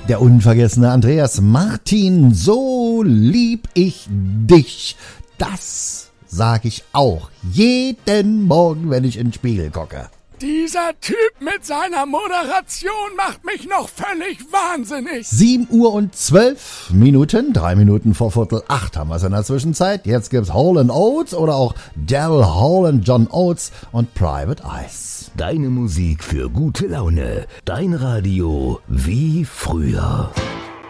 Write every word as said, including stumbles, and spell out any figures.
Der unvergessene Andreas Martin, so lieb ich dich. Das sag ich auch jeden Morgen, wenn ich in den Spiegel gucke. Dieser Typ mit seiner Moderation macht mich noch völlig wahnsinnig. sieben Uhr und zwölf Minuten, drei Minuten vor Viertel acht haben wir es in der Zwischenzeit. Jetzt gibt's Hall and Oates oder auch Daryl Hall und John Oates und Private Eyes. Deine Musik für gute Laune. Dein Radio wie früher.